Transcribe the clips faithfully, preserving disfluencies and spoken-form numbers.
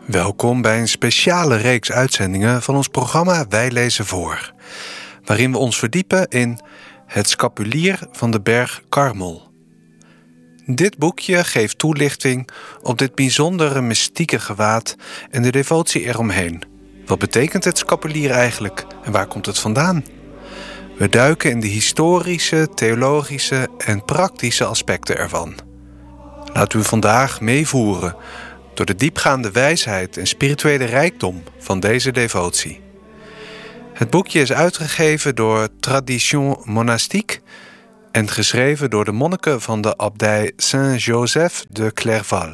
Welkom bij een speciale reeks uitzendingen van ons programma Wij lezen voor, waarin we ons verdiepen in Het Scapulier van de berg Karmel. Dit boekje geeft toelichting op dit bijzondere mystieke gewaad en de devotie eromheen. Wat betekent het scapulier eigenlijk en waar komt het vandaan? We duiken in de historische, theologische en praktische aspecten ervan. Laten we vandaag meevoeren door de diepgaande wijsheid en spirituele rijkdom van deze devotie. Het boekje is uitgegeven door Tradition Monastique en geschreven door de monniken van de abdij Saint-Joseph de Clairval.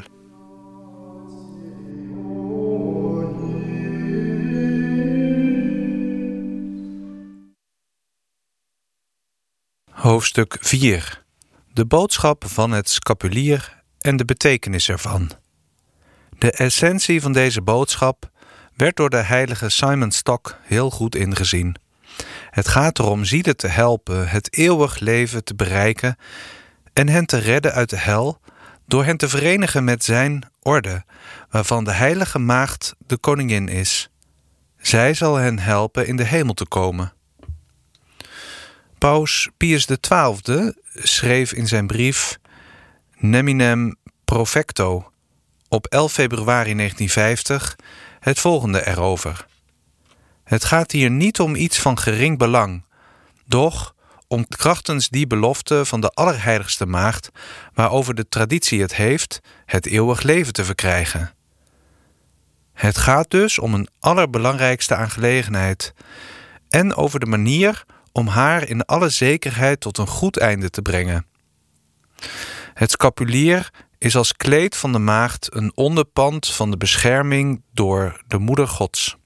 Hoofdstuk vier. De boodschap van het scapulier en de betekenis ervan. De essentie van deze boodschap werd door de heilige Simon Stock heel goed ingezien. Het gaat erom zielen te helpen het eeuwig leven te bereiken en hen te redden uit de hel door hen te verenigen met zijn orde, waarvan de heilige maagd de koningin is. Zij zal hen helpen in de hemel te komen. Paus Pius de twaalfde schreef in zijn brief Neminem Profecto op elf februari negentienvijftig het volgende erover. Het gaat hier niet om iets van gering belang, doch om krachtens die belofte van de Allerheiligste Maagd, waarover de traditie het heeft, het eeuwig leven te verkrijgen. Het gaat dus om een allerbelangrijkste aangelegenheid en over de manier om haar in alle zekerheid tot een goed einde te brengen. Het scapulier is als kleed van de maagd een onderpand van de bescherming door de Moeder Gods.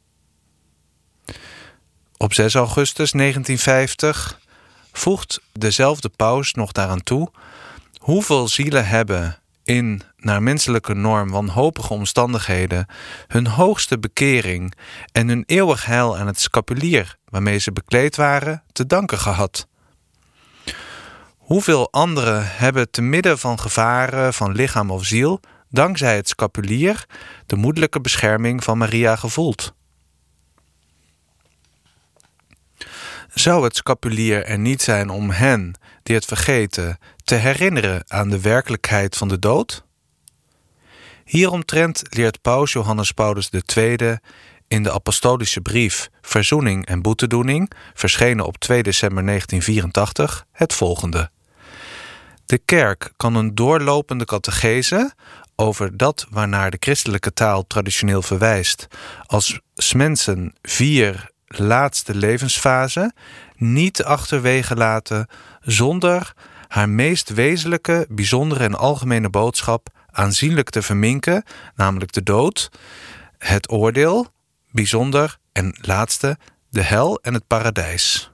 Op zes augustus negentienvijftig voegt dezelfde paus nog daaraan toe: hoeveel zielen hebben in, naar menselijke norm, wanhopige omstandigheden hun hoogste bekering en hun eeuwig heil aan het scapulier waarmee ze bekleed waren te danken gehad. Hoeveel anderen hebben te midden van gevaren van lichaam of ziel, dankzij het scapulier, de moederlijke bescherming van Maria gevoeld. Zou het scapulier er niet zijn om hen, die het vergeten, te herinneren aan de werkelijkheid van de dood? Hieromtrent leert paus Johannes Paulus de tweede in de apostolische brief Verzoening en Boetedoening, verschenen op twee december negentien vierentachtig, het volgende. De kerk kan een doorlopende catechese over dat waarnaar de christelijke taal traditioneel verwijst als 's mensen vier laatste levensfase niet achterwege laten zonder haar meest wezenlijke, bijzondere en algemene boodschap aanzienlijk te verminken, namelijk de dood, het oordeel, bijzonder en laatste, de hel en het paradijs.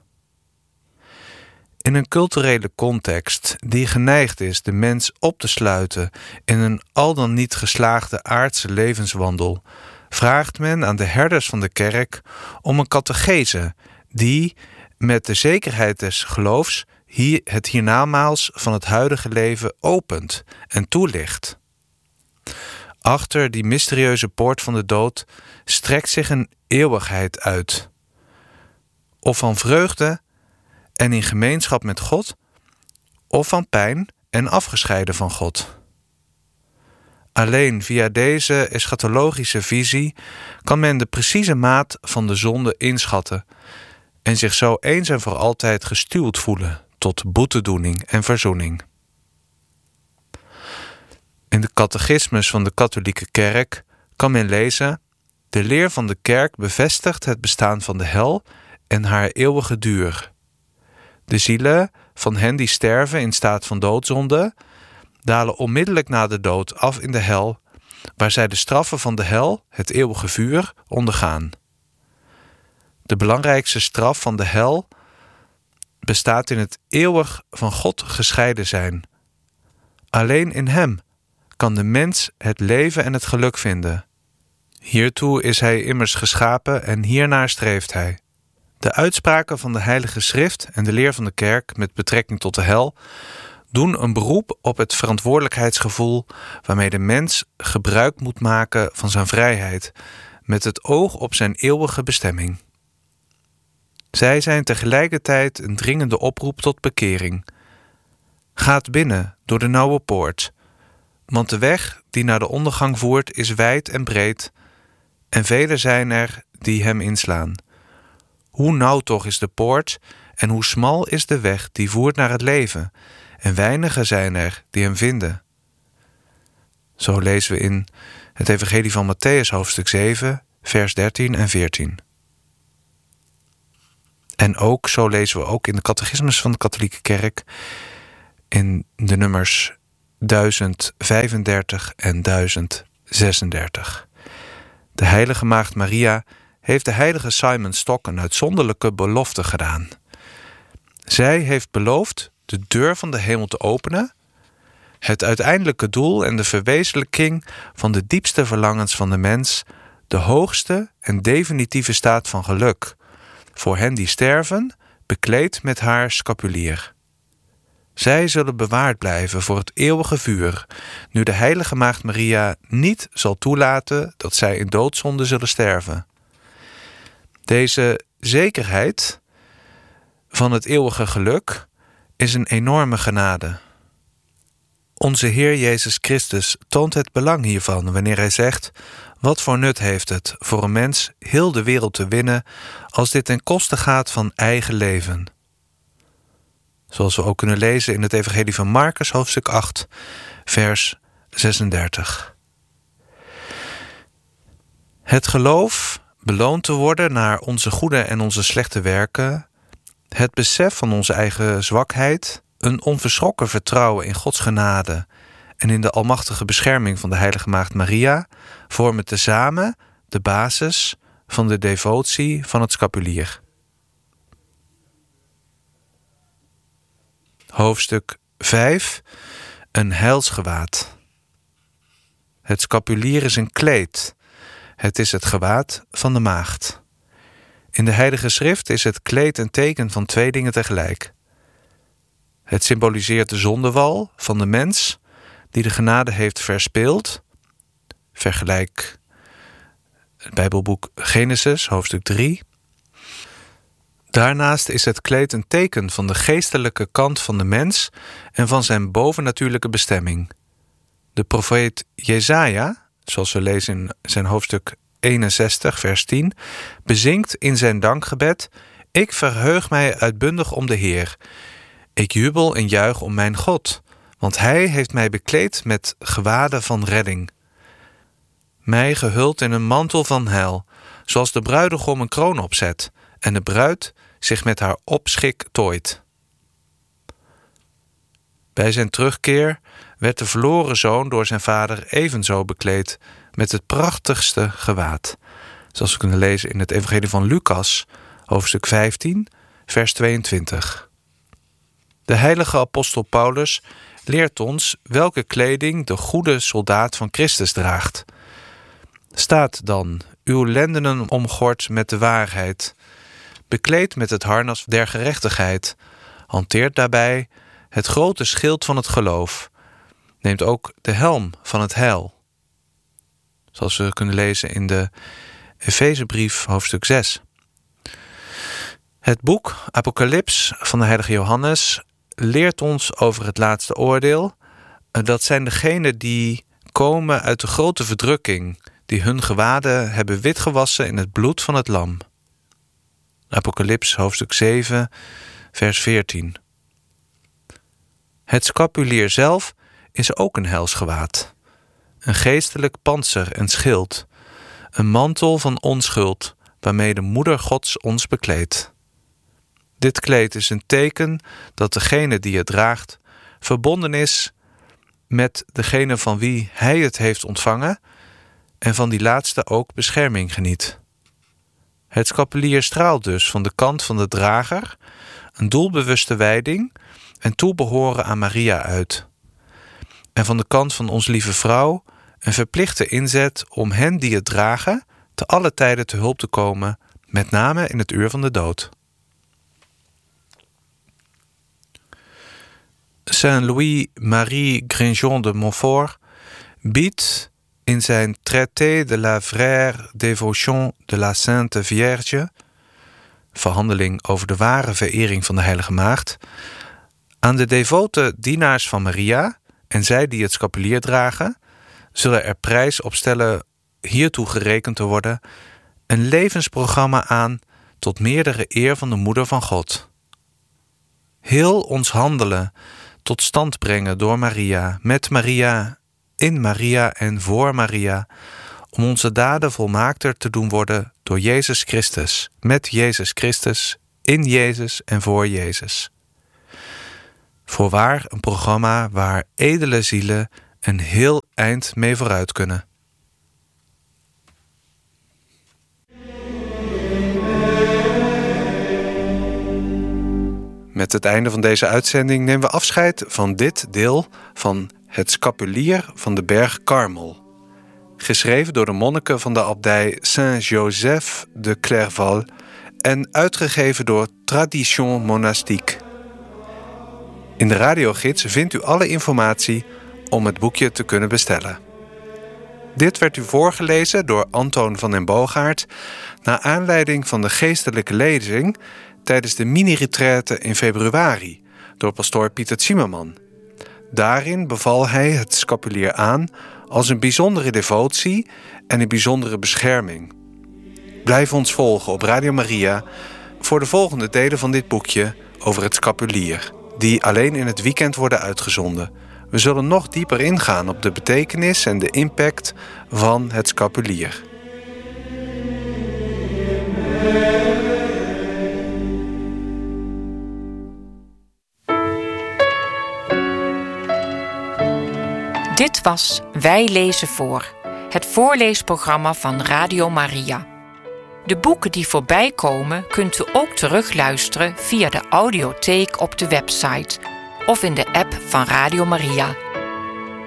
In een culturele context die geneigd is de mens op te sluiten in een al dan niet geslaagde aardse levenswandel, vraagt men aan de herders van de kerk om een catechese die met de zekerheid des geloofs hier het hiernamaals van het huidige leven opent en toelicht. Achter die mysterieuze poort van de dood strekt zich een eeuwigheid uit, of van vreugde en in gemeenschap met God, of van pijn en afgescheiden van God. Alleen via deze eschatologische visie kan men de precieze maat van de zonde inschatten en zich zo eens en voor altijd gestuwd voelen tot boetedoening en verzoening. In de catechismus van de katholieke kerk kan men lezen: de leer van de kerk bevestigt het bestaan van de hel en haar eeuwige duur. De zielen van hen die sterven in staat van doodzonde dalen onmiddellijk na de dood af in de hel, waar zij de straffen van de hel, het eeuwige vuur, ondergaan. De belangrijkste straf van de hel bestaat in het eeuwig van God gescheiden zijn. Alleen in hem kan de mens het leven en het geluk vinden. Hiertoe is hij immers geschapen en hiernaar streeft hij. De uitspraken van de Heilige Schrift en de leer van de kerk met betrekking tot de hel doen een beroep op het verantwoordelijkheidsgevoel waarmee de mens gebruik moet maken van zijn vrijheid, met het oog op zijn eeuwige bestemming. Zij zijn tegelijkertijd een dringende oproep tot bekering. Gaat binnen door de nauwe poort, want de weg die naar de ondergang voert is wijd en breed, en velen zijn er die hem inslaan. Hoe nauw toch is de poort en hoe smal is de weg die voert naar het leven, en weinigen zijn er die hem vinden. Zo lezen we in het Evangelie van Mattheüs hoofdstuk zeven, vers dertien en veertien. En ook, zo lezen we ook in de catechismus van de katholieke kerk, in de nummers duizend vijfendertig en duizend zesendertig. De heilige maagd Maria heeft de heilige Simon Stock een uitzonderlijke belofte gedaan. Zij heeft beloofd de deur van de hemel te openen, het uiteindelijke doel en de verwezenlijking van de diepste verlangens van de mens, de hoogste en definitieve staat van geluk, voor hen die sterven, bekleed met haar scapulier. Zij zullen bewaard blijven voor het eeuwige vuur, nu de heilige maagd Maria niet zal toelaten dat zij in doodzonde zullen sterven. Deze zekerheid van het eeuwige geluk is een enorme genade. Onze Heer Jezus Christus toont het belang hiervan wanneer hij zegt: wat voor nut heeft het voor een mens heel de wereld te winnen als dit ten koste gaat van eigen leven? Zoals we ook kunnen lezen in het Evangelie van Marcus hoofdstuk acht, vers zesendertig. Het geloof beloond te worden naar onze goede en onze slechte werken, het besef van onze eigen zwakheid, een onverschrokken vertrouwen in Gods genade en in de almachtige bescherming van de heilige maagd Maria vormen tezamen de basis van de devotie van het scapulier. Hoofdstuk vijf. Een heilsgewaad. Het scapulier is een kleed. Het is het gewaad van de maagd. In de Heilige Schrift is het kleed een teken van twee dingen tegelijk. Het symboliseert de zondewal van de mens die de genade heeft verspeeld. Vergelijk het Bijbelboek Genesis, hoofdstuk drie. Daarnaast is het kleed een teken van de geestelijke kant van de mens en van zijn bovennatuurlijke bestemming. De profeet Jesaja, zoals we lezen in zijn hoofdstuk eenenzestig, vers tien, bezingt in zijn dankgebed: ik verheug mij uitbundig om de Heer. Ik jubel en juich om mijn God, want hij heeft mij bekleed met gewaden van redding. Mij gehuld in een mantel van heil, zoals de bruidegom een kroon opzet en de bruid zich met haar opschik tooit. Bij zijn terugkeer werd de verloren zoon door zijn vader evenzo bekleed met het prachtigste gewaad, zoals we kunnen lezen in het Evangelie van Lucas, hoofdstuk vijftien, vers tweeëntwintig. De heilige apostel Paulus leert ons welke kleding de goede soldaat van Christus draagt. Staat dan uw lendenen omgord met de waarheid, bekleed met het harnas der gerechtigheid, hanteert daarbij het grote schild van het geloof, neemt ook de helm van het heil, zoals we kunnen lezen in de Efezebrief hoofdstuk zes. Het boek Apocalyps van de heilige Johannes leert ons over het laatste oordeel. Dat zijn degenen die komen uit de grote verdrukking, die hun gewaden hebben witgewassen in het bloed van het lam. Apocalyps hoofdstuk zeven, vers veertien. Het scapulier zelf is ook een heilsgewaad. Een geestelijk pantser en schild. Een mantel van onschuld, waarmee de moeder Gods ons bekleedt. Dit kleed is een teken dat degene die het draagt verbonden is met degene van wie hij het heeft ontvangen en van die laatste ook bescherming geniet. Het scapulier straalt dus van de kant van de drager een doelbewuste wijding en toebehoren aan Maria uit. En van de kant van onze lieve vrouw een verplichte inzet om hen die het dragen te alle tijden te hulp te komen, met name in het uur van de dood. Saint-Louis-Marie Grignon de Montfort biedt in zijn Traité de la vraie dévotion de la Sainte Vierge, verhandeling over de ware verering van de Heilige Maagd, aan de devote dienaars van Maria en zij die het scapulier dragen, zullen er prijs op stellen hiertoe gerekend te worden, een levensprogramma aan tot meerdere eer van de Moeder van God. Heel ons handelen tot stand brengen door Maria, met Maria, in Maria en voor Maria, om onze daden volmaakter te doen worden door Jezus Christus, met Jezus Christus, in Jezus en voor Jezus. Voorwaar een programma waar edele zielen een heel eind mee vooruit kunnen. Met het einde van deze uitzending nemen we afscheid van dit deel van het scapulier van de berg Karmel. Geschreven door de monniken van de abdij Saint-Joseph de Clairval en uitgegeven door Tradition Monastique. In de radiogids vindt u alle informatie om het boekje te kunnen bestellen. Dit werd u voorgelezen door Antoon van den Boogaard naar aanleiding van de geestelijke lezing tijdens de mini-retraite in februari door pastoor Pieter Zimmerman. Daarin beval hij het scapulier aan als een bijzondere devotie en een bijzondere bescherming. Blijf ons volgen op Radio Maria voor de volgende delen van dit boekje over het scapulier, die alleen in het weekend worden uitgezonden. We zullen nog dieper ingaan op de betekenis en de impact van het scapulier. Dit was Wij lezen voor, het voorleesprogramma van Radio Maria. De boeken die voorbij komen kunt u ook terugluisteren via de audiotheek op de website of in de app van Radio Maria.